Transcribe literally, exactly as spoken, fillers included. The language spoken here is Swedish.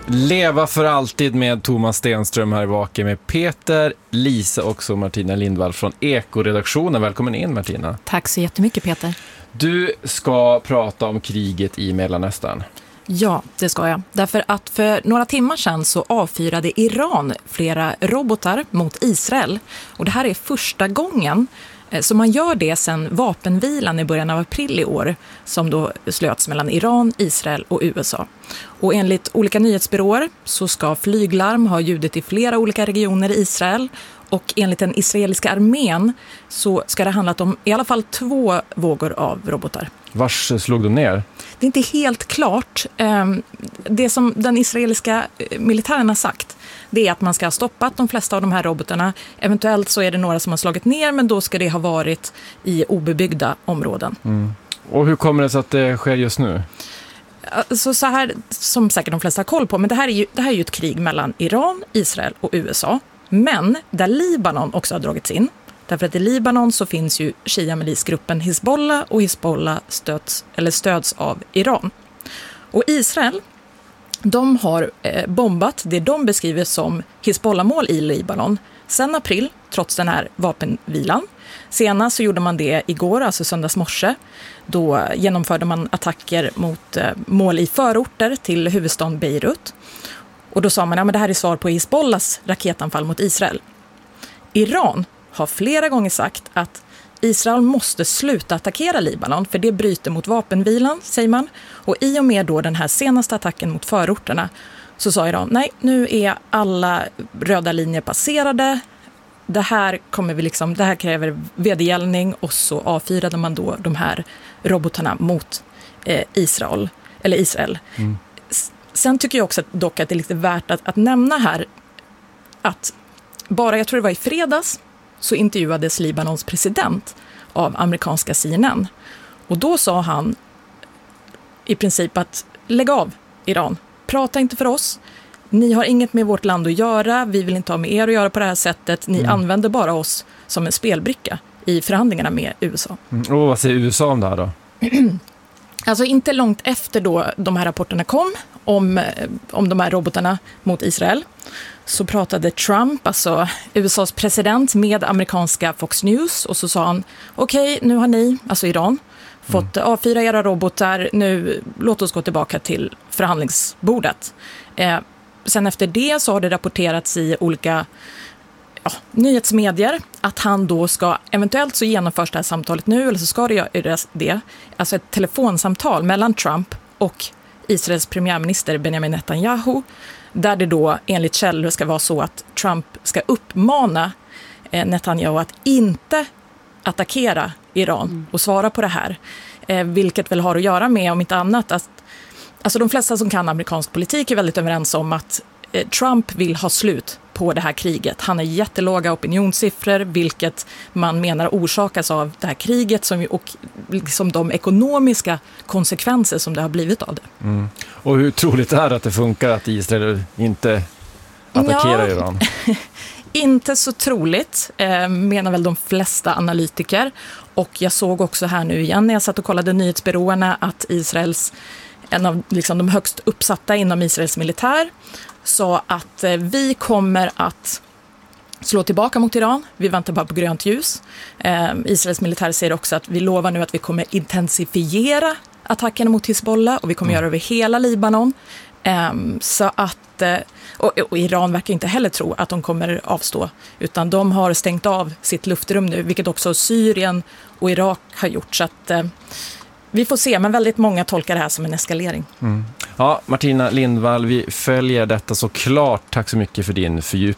Leva för alltid med Thomas Stenström här i Vaken med Peter, Lisa och också Martina Lindvall från Eko-redaktionen. Välkommen in, Martina. Tack så jättemycket, Peter. Du ska prata om kriget i Mellanöstern. Ja, det ska jag. Därför att för några timmar sedan så avfyrade Iran flera robotar mot Israel. Och det här är första gången så man gör det sedan vapenvilan i början av april i år som då slöts mellan Iran, Israel och U S A. Och enligt olika nyhetsbyråer så ska flyglarm ha ljudit i flera olika regioner i Israel. Och enligt den israeliska armén så ska det handlat om i alla fall två vågor av robotar. Vars slog de ner? Det är inte helt klart. Det som den israeliska militären har sagt, det är att man ska ha stoppat de flesta av de här robotarna. Eventuellt så är det några som har slagit ner, men då ska det ha varit i obebyggda områden. Mm. Och hur kommer det sig att det sker just nu? Alltså så här, som säkert de flesta har koll på, men det här är ju, det här är ju ett krig mellan Iran, Israel och U S A. Men där Libanon också har dragits in. Därför att i Libanon så finns ju Shia-milisgruppen Hezbollah och Hezbollah stöds, eller stöds av Iran. Och Israel, de har eh, bombat det de beskriver som Hezbollah-mål i Libanon sedan april, trots den här vapenvilan. Senast så gjorde man det igår, alltså söndags morse. Då genomförde man attacker mot eh, mål i förorter till huvudstaden Beirut. Och då sa man att ja, det här är svar på Hezbollahs raketanfall mot Israel. Iran har flera gånger sagt att Israel måste sluta attackera Libanon för det bryter mot vapenvilan, säger man. Och i och med då den här senaste attacken mot förorterna så sa Iran, nej, nu är alla röda linjer passerade. Det här kommer vi liksom, det här kräver vedergällning, och så avfyrade man då de här robotarna mot eh, Israel eller Israel. Mm. Sen tycker jag också att, dock att det är lite värt att, att nämna här att bara, jag tror det var i fredags, så intervjuades Libanons president av amerikanska C N N. Och då sa han i princip att lägg av Iran, prata inte för oss. Ni har inget med vårt land att göra, vi vill inte ha med er att göra på det här sättet. Ni mm. använder bara oss som en spelbricka i förhandlingarna med U S A. Mm. Och vad säger U S A om det här då? Alltså inte långt efter då de här rapporterna kom om, om de här robotarna mot Israel, så pratade Trump, alltså U S As president, med amerikanska Fox News, och så sa han, okej, okay, nu har ni, alltså Iran, fått mm. avfyra era robotar, nu låt oss gå tillbaka till förhandlingsbordet. Eh, sen efter det så har det rapporterats i olika ja, nyhetsmedier att han då ska, eventuellt så genomförs det här samtalet nu, eller så ska det göras det, alltså ett telefonsamtal mellan Trump och Israels premiärminister Benjamin Netanyahu, där det då enligt källor ska vara så att Trump ska uppmana eh, Netanyahu att inte attackera Iran mm. och svara på det här. Eh, vilket väl har att göra med, om inte annat, att alltså de flesta som kan amerikansk politik är väldigt överens om att eh, Trump vill ha slut på det här kriget. Han har jättelåga opinionssiffror, vilket man menar orsakas av det här kriget som, och liksom de ekonomiska konsekvenser som det har blivit av det. Mm. Och hur troligt är det att det funkar att Israel inte attackerar ja, Iran? Inte så troligt, eh, menar väl de flesta analytiker. Och jag såg också här nu igen när jag satt och kollade nyhetsbyråerna att Israels, en av liksom de högst uppsatta inom Israels militär, sa att eh, vi kommer att slå tillbaka mot Iran. Vi väntar bara på grönt ljus. Eh, Israels militär säger också att vi lovar nu att vi kommer intensifiera attackerna mot Hezbollah och vi kommer mm. göra över hela Libanon. Eh, så att, eh, och, och Iran verkar inte heller tro att de kommer avstå, utan de har stängt av sitt luftrum nu, vilket också Syrien och Irak har gjort. Så att eh, vi får se, men väldigt många tolkar det här som en eskalering. Mm. Ja, Martina Lindvall, vi följer detta såklart. Tack så mycket för din fördjupning.